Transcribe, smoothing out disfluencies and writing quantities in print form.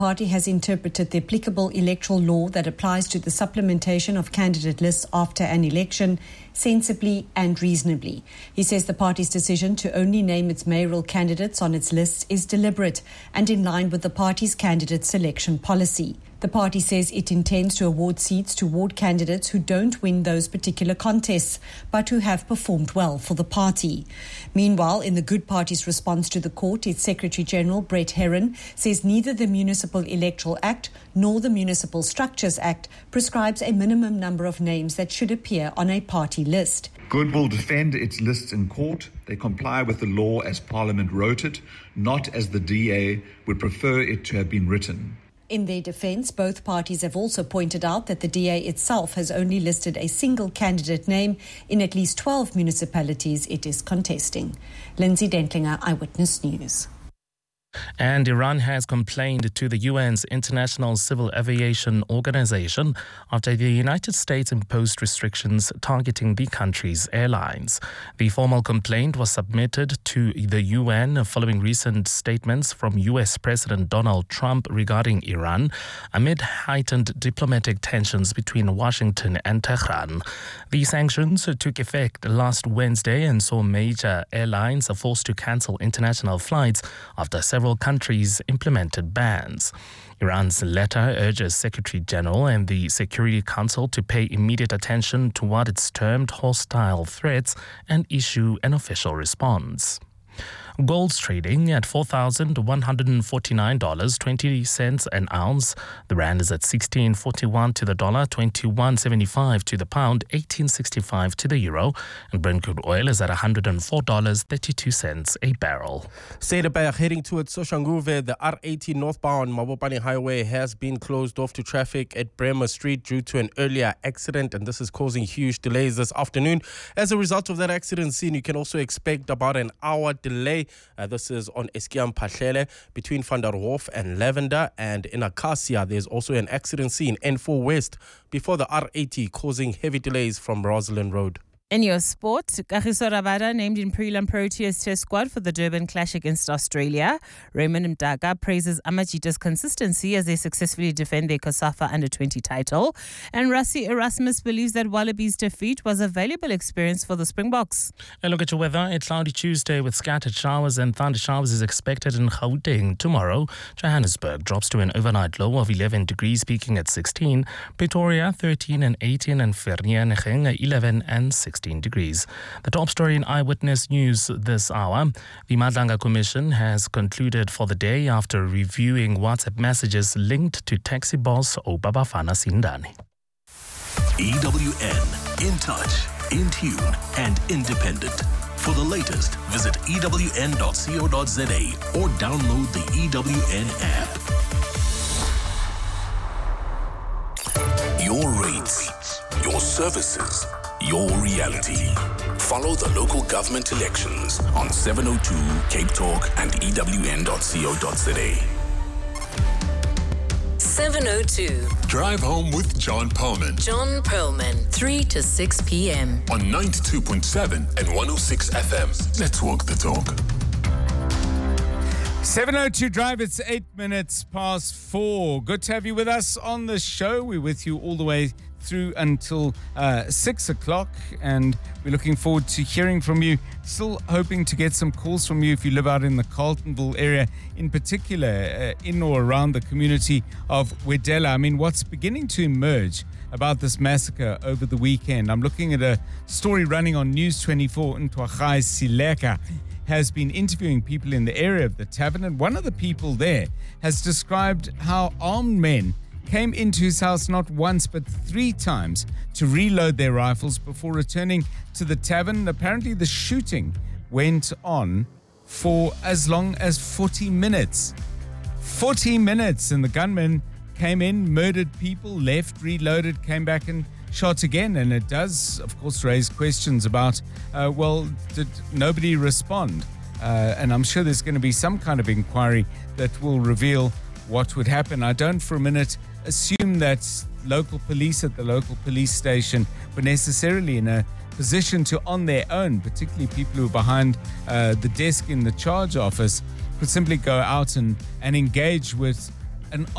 Party has interpreted the applicable electoral law that applies to the supplementation of candidate lists after an election sensibly and reasonably. He says the party's decision to only name its mayoral candidates on its list is deliberate and in line with the party's candidate selection policy. The party says it intends to award seats to ward candidates who don't win those particular contests, but who have performed well for the party. Meanwhile, in the Good Party's response to the court, its Secretary-General, Brett Herron, says neither the Municipal Electoral Act nor the Municipal Structures Act prescribes a minimum number of names that should appear on a party list. Good will defend its lists in court. They comply with the law as Parliament wrote it, not as the DA would prefer it to have been written. In their defence, both parties have also pointed out that the DA itself has only listed a single candidate name in at least 12 municipalities it is contesting. Lindsay Dentlinger, Eyewitness News. And Iran has complained to the UN's International Civil Aviation Organization after the United States imposed restrictions targeting the country's airlines. The formal complaint was submitted to the UN following recent statements from US President Donald Trump regarding Iran amid heightened diplomatic tensions between Washington and Tehran. The sanctions took effect last Wednesday and saw major airlines forced to cancel international flights after several countries implemented bans. Iran's letter urges Secretary General and the Security Council to pay immediate attention to what it's termed hostile threats and issue an official response. Gold's trading at $4,149.20 an ounce. The rand is at 16.41 to the dollar, 21.75 to the pound, 18.65 to the euro, and Brent crude oil is at $104.32 a barrel. Cederberg heading towards Soshanguve, the R80 northbound Mabopane Highway has been closed off to traffic at Bremer Street due to an earlier accident, and this is causing huge delays this afternoon. As a result of that accident scene, you can also expect about an hour delay. This is on Eskiam Pahlele between Van der Hof and Lavender, and in Acacia there's also an accident scene N4 West before the R80 causing heavy delays from Rosalind Road. In your sport, Kagiso Rabada named in Prelim Proteas test squad for the Durban Clash against Australia. Raymond Mdaga praises Amajita's consistency as they successfully defend their COSAFA Under-20 title. And Rassie Erasmus believes that Wallabies' defeat was a valuable experience for the Springboks. A look at your weather. A cloudy Tuesday with scattered showers and thunder showers is expected in Gauteng tomorrow. Johannesburg drops to an overnight low of 11 degrees, peaking at 16. Pretoria 13 and 18, and Vereeniging 11 and 16 degrees. The top story in Eyewitness News this hour. The Madlanga Commission has concluded for the day after reviewing WhatsApp messages linked to taxi boss Obabafana Sindani. EWN, in touch, in tune and independent. For the latest, visit ewn.co.za or download the EWN app. Your rates, your services, your reality. Follow the local government elections on 702 Cape Talk and ewn.co.za. 702. Drive home with John Perlman. John Perlman, 3 to 6 p.m. on 92.7 and 106 FM. Let's walk the talk. 702 Drive, it's 8 minutes past 4. Good to have you with us on the show. We're with you all the way through until 6 o'clock, and we're looking forward to hearing from you. Still hoping to get some calls from you if you live out in the Carltonville area, in particular in or around the community of Wedella. I mean, what's beginning to emerge about this massacre over the weekend? I'm looking at a story running on News 24. Ntwachai Sileka has been interviewing people in the area of the tavern, and one of the people there has described how armed men came into his house not once but 3 times to reload their rifles before returning to the tavern. Apparently the shooting went on for as long as 40 minutes. 40 minutes, and the gunmen came in, murdered people, left, reloaded, came back and shot again. And it does, of course, raise questions about, did nobody respond? And I'm sure there's going to be some kind of inquiry that will reveal what would happen. I don't for a minute assume that local police at the local police station were necessarily in a position to, on their own, particularly people who are behind the desk in the charge office, could simply go out and engage with an